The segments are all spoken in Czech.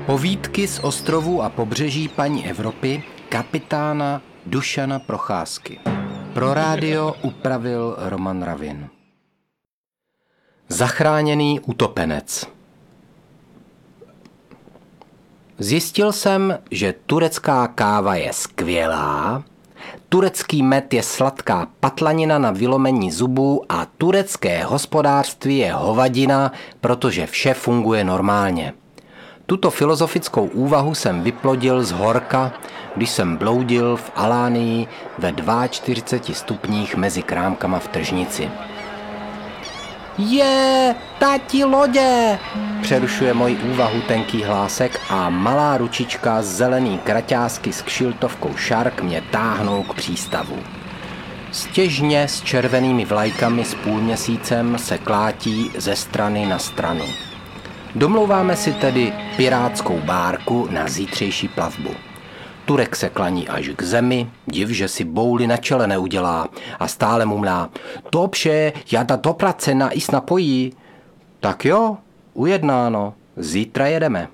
Povídky z ostrovů a pobřeží paní Evropy kapitána Dušana Procházky. Pro rádio upravil Roman Ravin. Zachráněný utopenec. Zjistil jsem, že turecká káva je skvělá, turecký med je sladká patlanina na vylomení zubů a turecké hospodářství je hovadina, protože vše funguje normálně. Tuto filozofickou úvahu jsem vyplodil z horka, když jsem bloudil v Alánii ve 42 stupních mezi krámkama v tržnici. Tati lodě, přerušuje moji úvahu tenký hlásek a malá ručička zelený kraťásky s kšiltovkou Shark mě táhnou k přístavu. Stěžně s červenými vlajkami s půlměsícem se klátí ze strany na stranu. Domlouváme si tedy pirátskou bárku na zítřejší plavbu. Turek se klaní až k zemi, div, že si bouli na čele neudělá a stále mumlá: Dobře, já do práce na is napojí. Tak jo, ujednáno, zítra jedeme.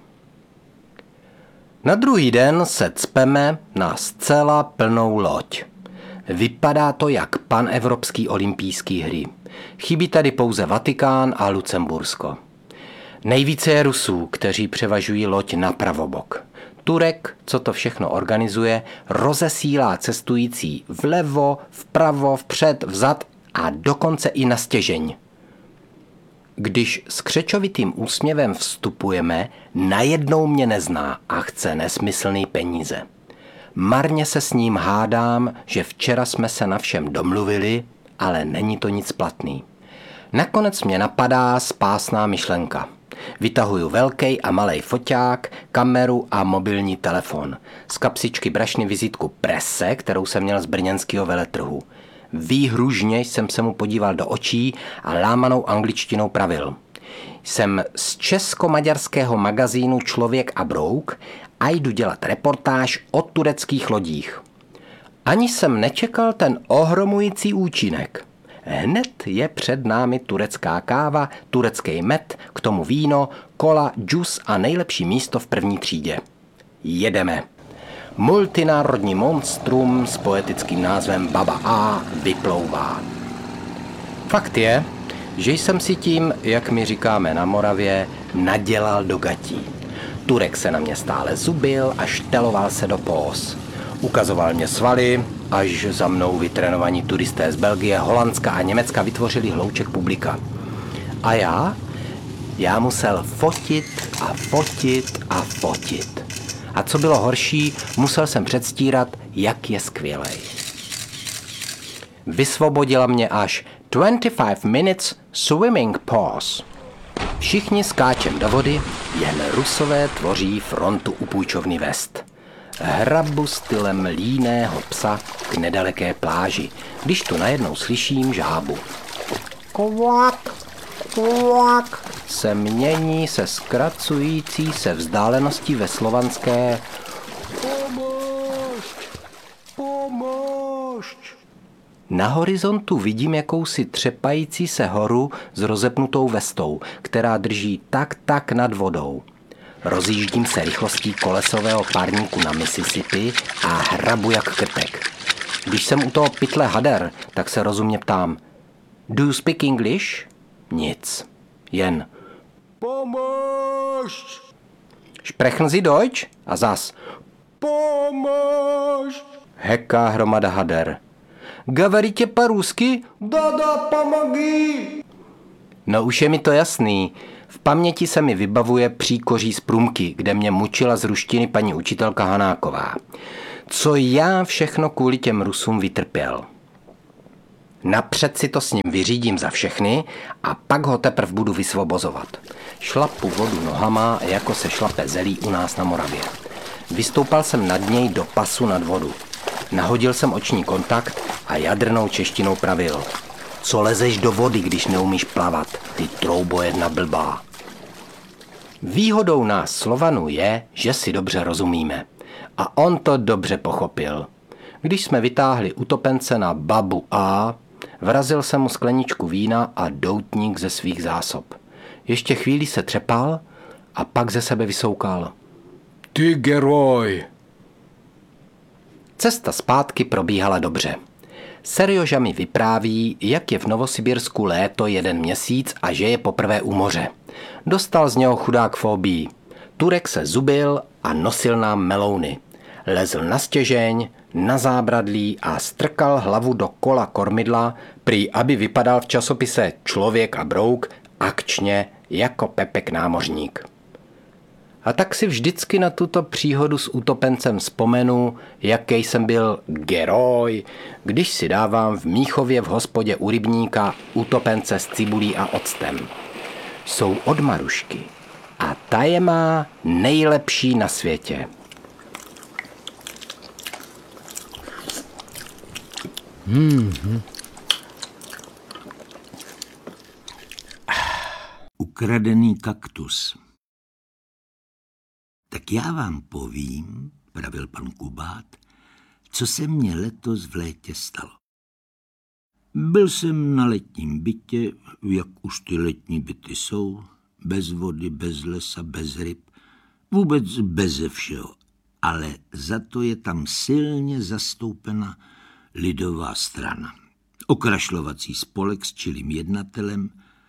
Na druhý den se cpeme na zcela plnou loď. Vypadá to jak panevropský olympijský hry. Chybí tady pouze Vatikán a Lucembursko. Nejvíce je Rusů, kteří převažují loď na pravobok. Turek, co to všechno organizuje, rozesílá cestující vlevo, vpravo, vpřed, vzad a dokonce i na stěžeň. Když s křečovitým úsměvem vstupujeme, najednou mě nezná a chce nesmyslný peníze. Marně se s ním hádám, že včera jsme se na všem domluvili, ale není to nic platný. Nakonec mě napadá spásná myšlenka. Vytahuju velký a malej foťák, kameru a mobilní telefon. Z kapsičky brašny vizitku Presse, kterou jsem měl z brněnského veletrhu. Výhružně jsem se mu podíval do očí a lámanou angličtinou pravil: Jsem z česko-maďarského magazínu Člověk a brouk a jdu dělat reportáž o tureckých lodích. Ani jsem nečekal ten ohromující účinek. Hned je před námi turecká káva, turecký med, k tomu víno, kola, džus a nejlepší místo v první třídě. Jedeme. Multinárodní monstrum s poetickým názvem Baba A vyplouvá. Fakt je, že jsem si tím, jak my říkáme na Moravě, nadělal do gatí. Turek se na mě stále zubil a šteloval se do pós. Ukazoval mě svaly, až za mnou vytrénovaní turisté z Belgie, Holandska a Německa vytvořili hlouček publika. A já musel fotit a fotit a fotit. A co bylo horší, musel jsem předstírat, jak je skvělej. Vysvobodila mě až 25 minutes swimming pause. Všichni skáčem do vody, jen Rusové tvoří frontu u půjčovny Vest. Hrabu stylem líného psa k nedaleké pláži, když tu najednou slyším žábu. Kvak, kvak se mění se zkracující se vzdáleností ve slovanské Pomožť, pomožť. Na horizontu vidím jakousi třepající se horu s rozepnutou vestou, která drží tak nad vodou. Rozjíždím se rychlostí kolesového párníku na Mississippi a hrabu jak krtek. Když jsem u toho pytle hader, tak se rozumně ptám: Do you speak English? Nic. Jen Pomožť. Sprechen Sie Deutsch? A zas Pomožť. Heká hromada hader. Говорите по-русски? Да, помоги. No už je mi to jasný. V paměti se mi vybavuje příkoří z Průmky, kde mě mučila z ruštiny paní učitelka Hanáková. Co já všechno kvůli těm Rusům vytrpěl. Napřed si to s ním vyřídím za všechny a pak ho teprv budu vysvobozovat. Šlapu vodu nohama, jako se šlape zelí u nás na Moravě. Vystoupal jsem nad něj do pasu nad vodu. Nahodil jsem oční kontakt a jadrnou češtinou pravil: Co lezeš do vody, když neumíš plavat, ty troubo jedna blbá. Výhodou nás Slovanů je, že si dobře rozumíme. A on to dobře pochopil. Když jsme vytáhli utopence na Babu A, vrazil jsem mu skleničku vína a doutník ze svých zásob. Ještě chvíli se třepal a pak ze sebe vysoukal: Ty geroj. Cesta zpátky probíhala dobře. Serjoža mi vypráví, jak je v Novosibirsku léto 1 měsíc a že je poprvé u moře. Dostal z něho chudák fobii. Turek se zubil a nosil nám melouny. Lezl na stěžeň, na zábradlí a strkal hlavu do kola kormidla, prý aby vypadal v časopise Člověk a brouk akčně jako Pepek námořník. A tak si vždycky na tuto příhodu s utopencem vzpomenu, jaký jsem byl geroj, když si dávám v Míchově v hospodě u rybníka utopence s cibulí a octem. Jsou od Marušky a ta je má nejlepší na světě. Ukradený kaktus. Tak já vám povím, pravil pan Kubát, co se mně letos v létě stalo. Byl jsem na letním bytě, jak už ty letní byty jsou, bez vody, bez lesa, bez ryb, vůbec beze všeho, ale za to je tam silně zastoupena lidová strana. Okrašlovací spolek s čilým jednatelem,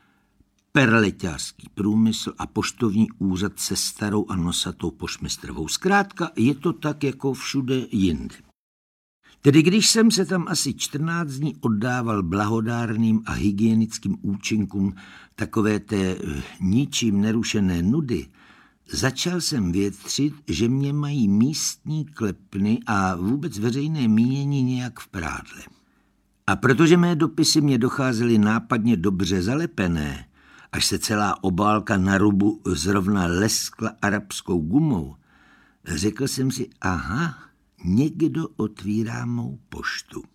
perleťářský průmysl a poštovní úřad se starou a nosatou poštmistrovou. Zkrátka je to tak jako všude jinde. Tedy když jsem se tam asi 14 dní oddával blahodárným a hygienickým účinkům takové té ničím nerušené nudy, začal jsem větřit, že mě mají místní klepny a vůbec veřejné mínění nějak v prádle. A protože mé dopisy mě docházely nápadně dobře zalepené, až se celá obálka na rubu zrovna leskla arabskou gumou, řekl jsem si, aha, někdo otvírá mou poštu.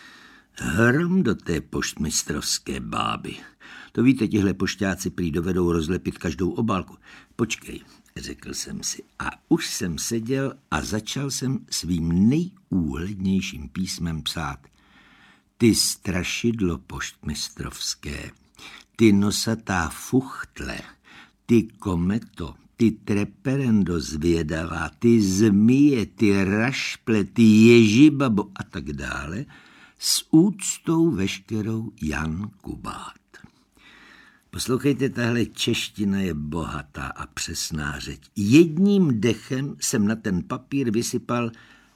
Hrom do té poštmistrovské báby. To víte, tihle pošťáci prý dovedou rozlepit každou obálku. Počkej, řekl jsem si. A už jsem seděl a začal jsem svým nejúhlednějším písmem psát. Ty strašidlo poštmistrovské, ty nosatá fuchtle, ty kometo, ty treperendo zvědavá, ty zmije, ty rašple, ty ježibabo a tak dále, s úctou veškerou Jan Kubát. Poslouchejte, tahle čeština je bohatá a přesná řeč. Jedním dechem jsem na ten papír vysypal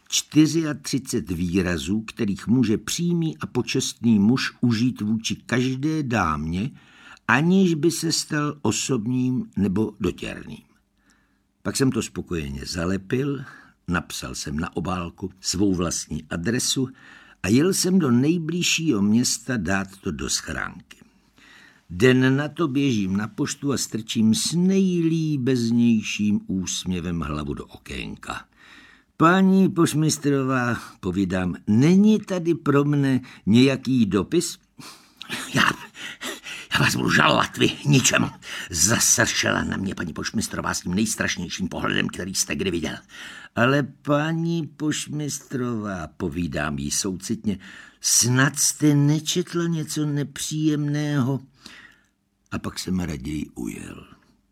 34 výrazů, kterých může přímý a počestný muž užít vůči každé dámě, aniž by se stal osobním nebo dotěrným. Pak jsem to spokojeně zalepil, napsal jsem na obálku svou vlastní adresu a jel jsem do nejbližšího města dát to do schránky. Den na to běžím na poštu a strčím s nejlíbeznějším úsměvem hlavu do okénka. Paní poštmistrová, povídám, není tady pro mne nějaký dopis? Já vás budu žalovat, vy ničemu. Zasršela na mě paní poštmistrová s tím nejstrašnějším pohledem, který jste kdy viděl. Ale paní poštmistrová, povídám jí soucitně, snad jste nečetla něco nepříjemného? A pak jsem raději ujel.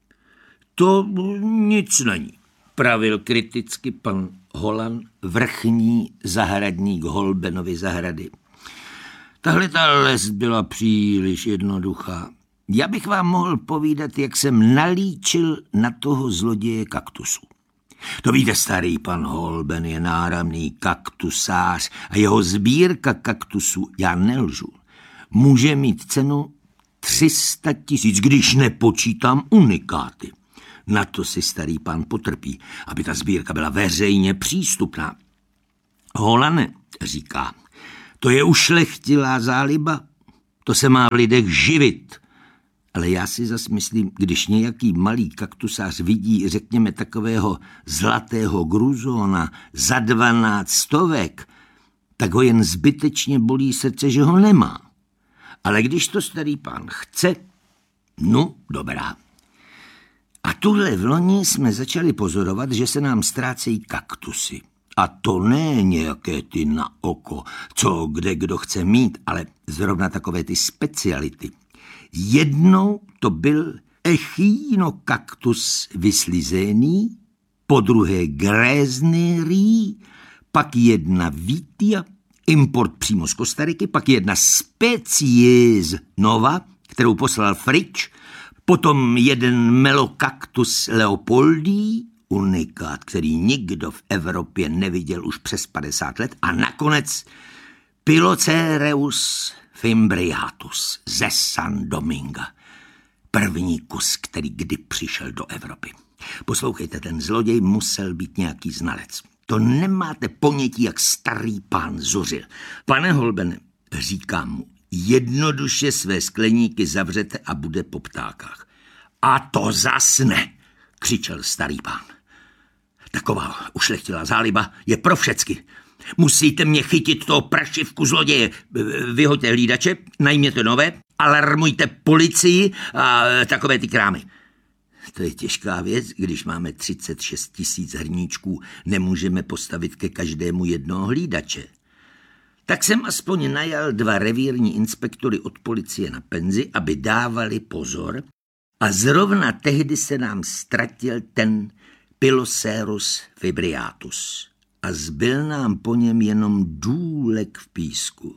To nic není, pravil kriticky pan Holan, vrchní zahradník Holbenovy zahrady. Tahle ta les byla příliš jednoduchá. Já bych vám mohl povídat, jak jsem nalíčil na toho zloděje kaktusu. To víte, starý pan Holben je náramný kaktusář a jeho sbírka kaktusů, já nelžu, může mít cenu 300 000, když nepočítám unikáty. Na to si starý pán potrpí, aby ta sbírka byla veřejně přístupná. Holane, říká, to je ušlechtilá záliba, to se má v lidech živit. Ale já si zas myslím, když nějaký malý kaktusář vidí, řekněme, takového zlatého gruzona za 12 stovek, tak ho jen zbytečně bolí srdce, že ho nemá. Ale když to starý pán chce, no dobrá. A tuhle v loni jsme začali pozorovat, že se nám ztrácejí kaktusy. A to ne nějaké ty na oko, co kde kdo chce mít, ale zrovna takové ty speciality. Jednou to byl echinokaktus vyslizéný, podruhé Gréznerie, pak jedna Vitia, import přímo z Kostariky, pak jedna Species Nova, kterou poslal Frič, potom jeden Melocactus leopoldii, unikát, který nikdo v Evropě neviděl už přes 50 let, a nakonec Pilocereus fimbriatus ze San Dominga. První kus, který kdy přišel do Evropy. Poslouchejte, ten zloděj musel být nějaký znalec. To nemáte ponětí, jak starý pán zuřil. Pane Holbene, říkám mu, jednoduše své skleníky zavřete a bude po ptákách. A to zas ne, křičel starý pán. Taková ušlechtilá záliba je pro všecky. Musíte mě chytit toho prašivku zloděje. Vyhoďte hlídače, najměte nové, alarmujte policii a takové ty krámy. To je těžká věc, když máme 36 000 hrníčků, nemůžeme postavit ke každému jednoho hlídače. Tak jsem aspoň najal 2 revírní inspektory od policie na penzi, aby dávali pozor, a zrovna tehdy se nám ztratil ten Pilocerus fimbriatus a zbyl nám po něm jenom důlek v písku.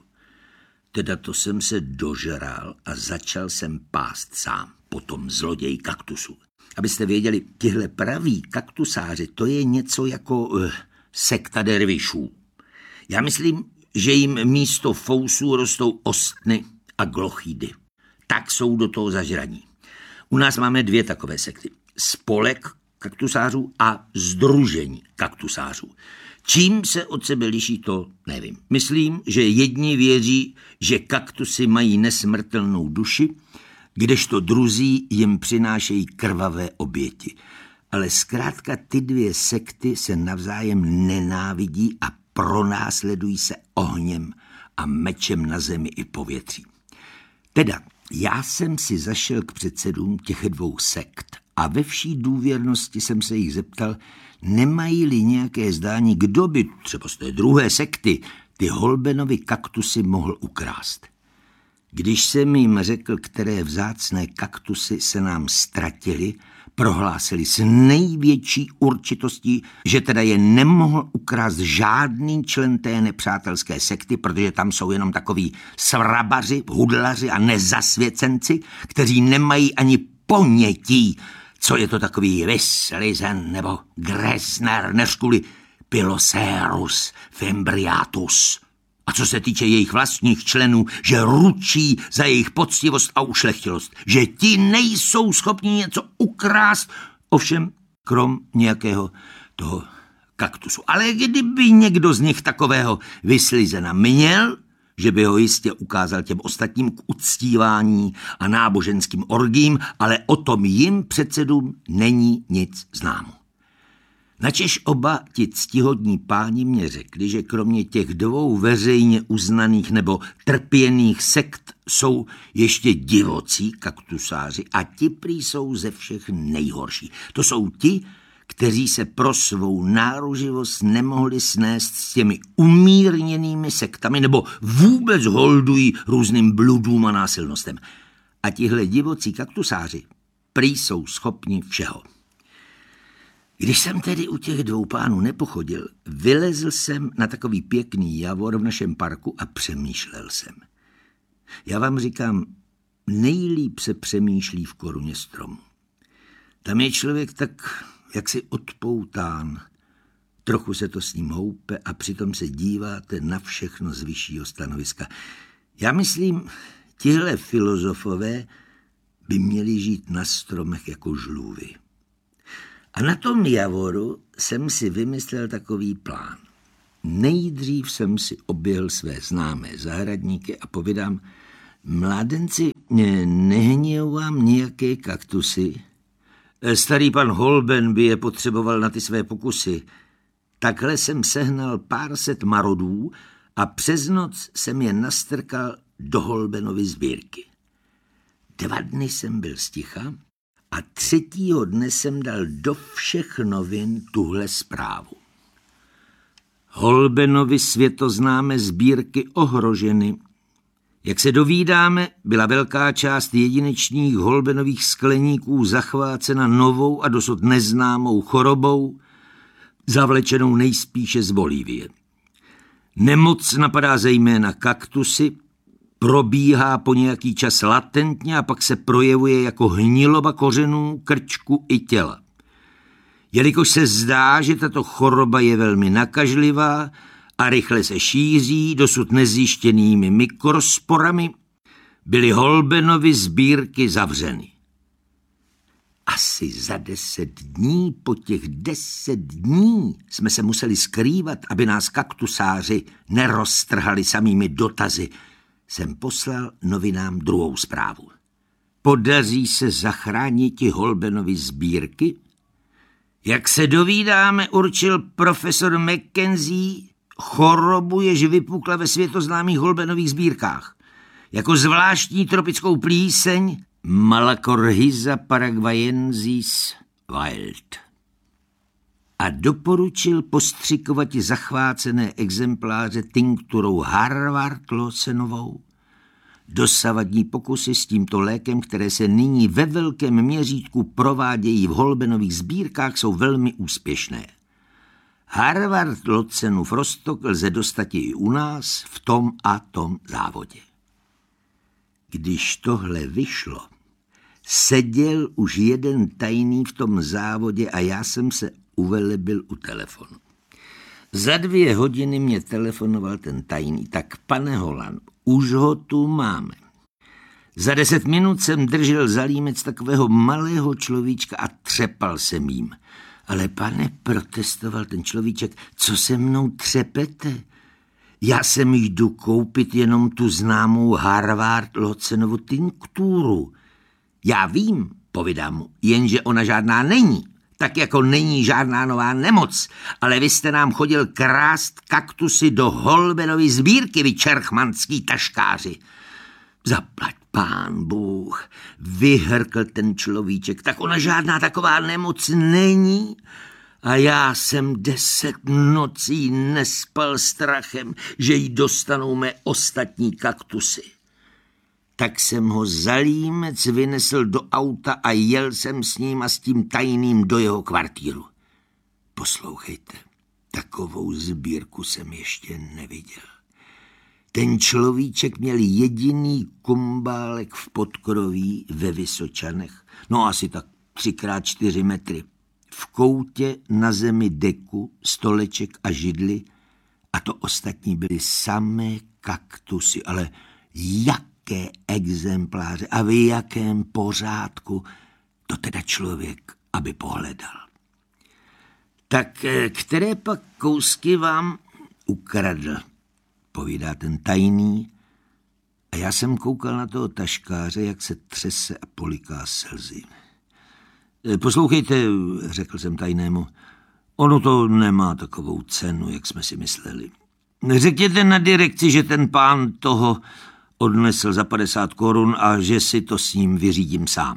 Teda to jsem se dožral a začal jsem pást sám, potom zloděj kaktusů. Abyste věděli, tihle praví kaktusáři, to je něco jako sekta dervišů. Já myslím, že jim místo fousů rostou ostny a glochidy. Tak jsou do toho zažraní. U nás máme 2 takové sekty. Spolek kaktusářů a sdružení kaktusářů. Čím se od sebe liší, to nevím. Myslím, že jedni věří, že kaktusy mají nesmrtelnou duši, kdežto druzí jim přinášejí krvavé oběti. Ale zkrátka ty 2 sekty se navzájem nenávidí a pronásledují se ohněm a mečem na zemi i povětří. Teda já jsem si zašel k předsedům těch 2 sekt a ve vší důvěrnosti jsem se jich zeptal, nemají-li nějaké zdání, kdo by třeba z té druhé sekty ty Holbenovy kaktusy mohl ukrást. Když jsem jim řekl, které vzácné kaktusy se nám ztratily, prohlásili s největší určitostí, že teda je nemohl ukrást žádný člen té nepřátelské sekty, protože tam jsou jenom takoví svrabaři, hudlaři a nezasvěcenci, kteří nemají ani ponětí, co je to takový Wyslizen nebo Gräsner, než kvůli Pilocerus fimbriatus. A co se týče jejich vlastních členů, že ručí za jejich poctivost a ušlechtilost, že ti nejsou schopni něco ukrást, ovšem krom nějakého toho kaktusu. Ale kdyby někdo z nich takového Wyslizena měl, že by ho jistě ukázal těm ostatním k uctívání a náboženským orgím, ale o tom jim předsedům není nic známo. Načež oba ti ctihodní páni mě řekli, že kromě těch 2 veřejně uznaných nebo trpěných sekt jsou ještě divocí kaktusáři a ti prý jsou ze všech nejhorší. To jsou ti, kteří se pro svou náruživost nemohli snést s těmi umírněnými sektami nebo vůbec holdují různým bludům a násilnostem. A tihle divocí kaktusáři prý jsou schopni všeho. Když jsem tedy u těch 2 pánů nepochodil, vylezl jsem na takový pěkný javor v našem parku a přemýšlel jsem. Já vám říkám, nejlíp se přemýšlí v koruně stromu. Tam je člověk tak jaksi odpoután, trochu se to s ním houpe a přitom se díváte na všechno z vyššího stanoviska. Já myslím, tihle filozofové by měli žít na stromech jako žlůvy. A na tom javoru jsem si vymyslel takový plán. Nejdřív jsem si oběhl své známé zahradníky a povídám, mládenci, nehnějou vám nějaké kaktusy? Starý pan Holben by je potřeboval na ty své pokusy. Takhle jsem sehnal pár set marodů a přes noc jsem je nastrkal do Holbenovy sbírky. 2 dny jsem byl sticha a 3. dne jsem dal do všech novin tuhle zprávu. Holbenovy světoznámé sbírky ohroženy. Jak se dovídáme, byla velká část jedinečných Holbenových skleníků zachvácena novou a dosud neznámou chorobou, zavlečenou nejspíše z Bolívie. Nemoc napadá zejména kaktusy, probíhá po nějaký čas latentně a pak se projevuje jako hniloba kořenů, krčku i těla. Jelikož se zdá, že tato choroba je velmi nakažlivá a rychle se šíří dosud nezjištěnými mikrosporami, byly Holbenovy sbírky zavřeny. Asi za 10 dní, po těch 10 dní, jsme se museli skrývat, aby nás kaktusáři neroztrhali samými dotazy. Jsem poslal novinám druhou zprávu. Podaří se zachránit Holbenovy sbírky? Jak se dovídáme, určil profesor Mackenzie, chorobu, jež vypukla ve světoznámých Holbenových sbírkách. Jako zvláštní tropickou plíseň Malacorhiza paraguayensis wild. A doporučil postřikovat zachvácené exempláře tinkturou Harvard-Lawsonovou. Dosavadní pokusy s tímto lékem, které se nyní ve velkém měřítku provádějí v Holbenových sbírkách, jsou velmi úspěšné. Harvard-Lawsonův roztok lze dostat i u nás v tom a tom závodě. Když tohle vyšlo, seděl už jeden tajný v tom závodě a já jsem se uvelebil u telefonu. Za 2 hodiny mě telefonoval ten tajný. Tak, pane Holland, už ho tu máme. Za 10 minut jsem držel za límec takového malého človíčka a třepal jsem jím. Ale pane, protestoval ten človíček, co se mnou třepete? Já jsem jdu koupit jenom tu známou Harvard-Lawsonovu tinkturu. Já vím, povídám mu, jenže ona žádná není. Tak jako není žádná nová nemoc, ale vy jste nám chodil krást kaktusy do Holbenovy sbírky, vy čerchmanský taškáři. Zaplať pán Bůh, vyhrkl ten človíček, tak ona žádná taková nemoc není. A já jsem 10 nocí nespal strachem, že jí dostanou mé ostatní kaktusy. Tak jsem ho za límec vynesl do auta a jel jsem s ním a s tím tajným do jeho kvartíru. Poslouchejte, takovou sbírku jsem ještě neviděl. Ten človíček měl jediný kumbálek v podkroví ve Vysočanech, no asi tak 3x4 metry. V koutě na zemi deku, stoleček a židli a to ostatní byly samé kaktusy, ale jaké exempláře a v jakém pořádku, to teda člověk, aby pohledal. Tak které pak kousky vám ukradl, povídá ten tajný, a já jsem koukal na toho taškáře, jak se třese a poliká slzy. Poslouchejte, řekl jsem tajnému, ono to nemá takovou cenu, jak jsme si mysleli. Řekněte na direkci, že ten pán toho odnesl za 50 korun a že si to s ním vyřídím sám.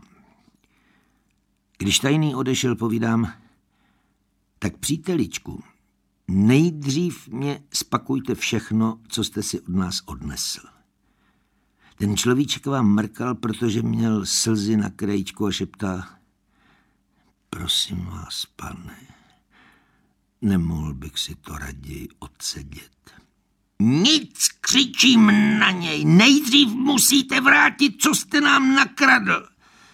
Když tajný odešel, povídám, tak příteličku, nejdřív mě spakujte všechno, co jste si od nás odnesl. Ten človíček vám mrkal, protože měl slzy na krajíčku a šeptá, prosím vás, pane, nemohl bych si to raději odsedět. Nic, křičím na něj, nejdřív musíte vrátit, co jste nám nakradl.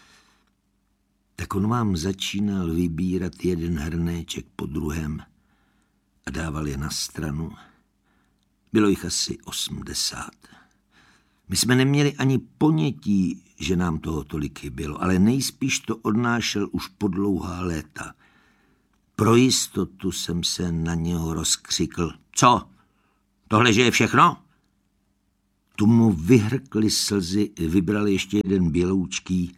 Tak on vám začínal vybírat jeden hrnéček po druhém a dával je na stranu. Bylo jich asi 80. My jsme neměli ani ponětí, že nám toho tolik chybělo, ale nejspíš to odnášel už po dlouhá léta. Pro jistotu jsem se na něho rozkřikl. Co? Tohle, že je všechno? Tu mu vyhrkly slzy, vybral ještě jeden běloučký,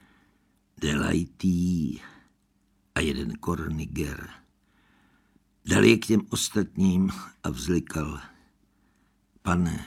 Delighty a jeden Korniger. Dal je k těm ostatním a vzlikal. Pane,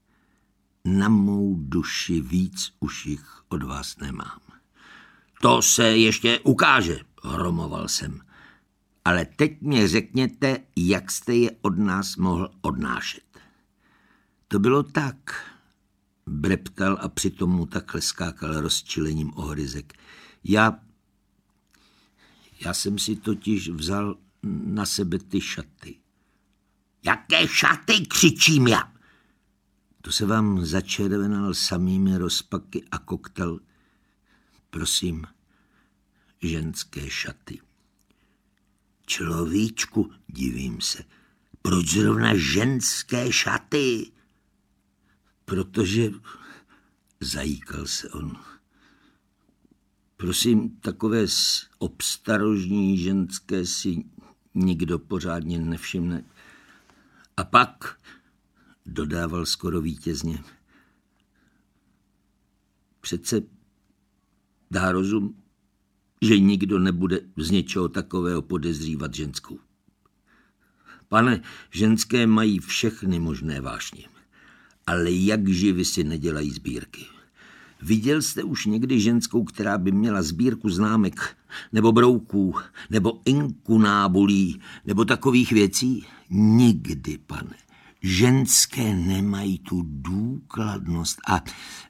na mou duši víc už jich od vás nemám. To se ještě ukáže, hromoval jsem. Ale teď mě řekněte, jak jste je od nás mohl odnášet. To bylo tak, breptal a přitom mu takhle skákal rozčilením o hryzek. Já jsem si totiž vzal na sebe ty šaty. Jaké šaty, křičím já. To se vám začervenal samými rozpaky a koktel. Prosím, ženské šaty. Človíčku, divím se, proč zrovna ženské šaty? Protože, zajíkal se on, prosím, takové obstarožní ženské si nikdo pořádně nevšimne. A pak, dodával skoro vítězně, přece dá rozum, že nikdo nebude z něčeho takového podezřívat ženskou. Pane, ženské mají všechny možné vášně, ale jak živy si nedělají sbírky. Viděl jste už někdy ženskou, která by měla sbírku známek, nebo brouků, nebo inkunábulí, nebo takových věcí? Nikdy, pane. Ženské nemají tu důkladnost a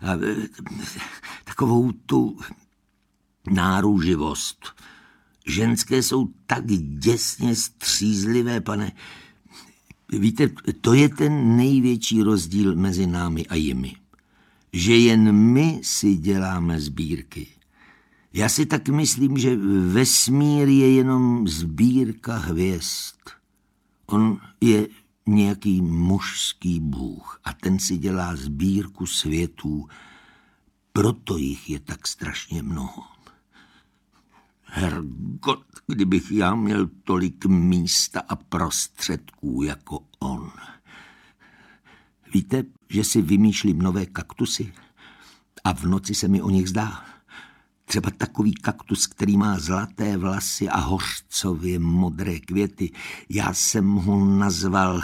takovou tu náruživost. Ženské jsou tak děsně střízlivé, pane. Víte, to je ten největší rozdíl mezi námi a jimi. Že jen my si děláme sbírky. Já si tak myslím, že vesmír je jenom sbírka hvězd. On je nějaký mužský bůh a ten si dělá sbírku světů, proto jich je tak strašně mnoho. Hergot, kdybych já měl tolik místa a prostředků jako on. Víte, že si vymýšlím nové kaktusy a v noci se mi o nich zdá. Třeba takový kaktus, který má zlaté vlasy a hořcově modré květy. Já jsem ho nazval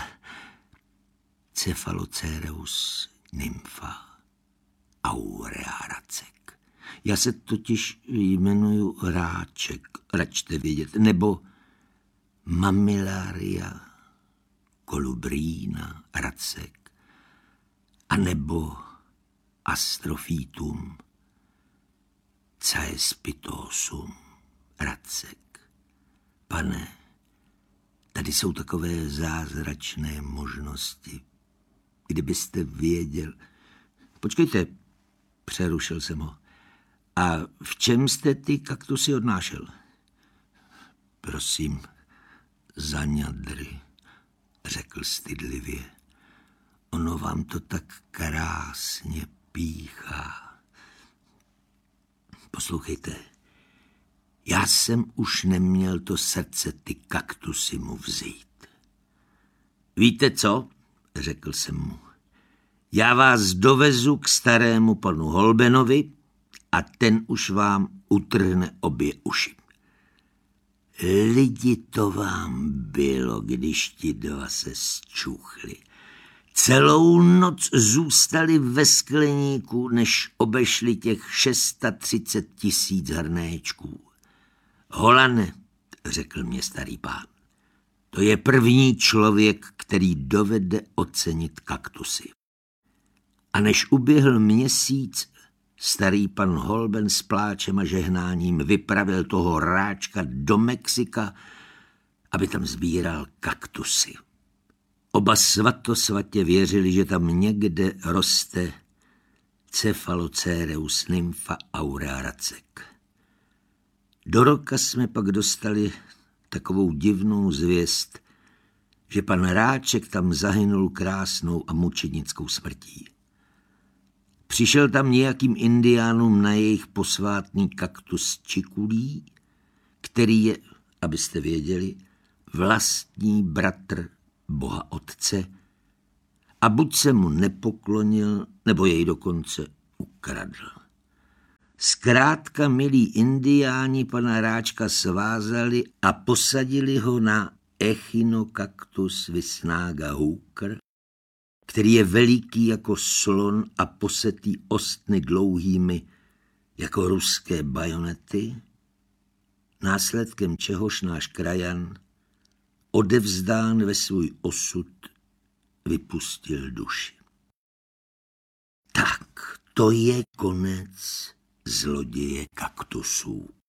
Cephalocereus nympha aurea racek. Já se totiž jmenuji Ráček, račte vědět, nebo Mammillaria colubrina racek, anebo Astrophytum caespitosum racek. Pane, tady jsou takové zázračné možnosti. Kdybyste věděl... Počkejte, přerušil jsem ho. A v čem jste ty kaktusy odnášel? Prosím, za ňadry, řekl stydlivě. Ono vám to tak krásně píchá. Poslouchejte, já jsem už neměl to srdce ty kaktusy mu vzít. Víte co, řekl jsem mu, já vás dovezu k starému panu Holbenovi a ten už vám utrhne obě uši. Lidi, to vám bylo, když ti dva se zčuchli. Celou noc zůstali ve skleníku, než obešli těch 630 000 hrnéčků. Holane, řekl mě starý pán, to je první člověk, který dovede ocenit kaktusy. A než uběhl měsíc, starý pan Holben s pláčem a žehnáním vypravil toho Ráčka do Mexika, aby tam sbíral kaktusy. Oba svatosvatě věřili, že tam někde roste Cephalocereus nympha aurea racek. Do roka jsme pak dostali takovou divnou zvěst, že pan Ráček tam zahynul krásnou a mučednickou smrtí. Přišel tam nějakým indiánům na jejich posvátný kaktus čikulí, který je, abyste věděli, vlastní bratr Boha Otce, a buď se mu nepoklonil, nebo jej dokonce ukradl. Zkrátka milí indiáni pana Ráčka svázali a posadili ho na Echinocactus visnaga hooker, který je veliký jako slon a posetý ostny dlouhými jako ruské bajonety, následkem čehož náš krajan, odevzdán ve svůj osud, vypustil duši. Tak, to je konec zloděje kaktusů.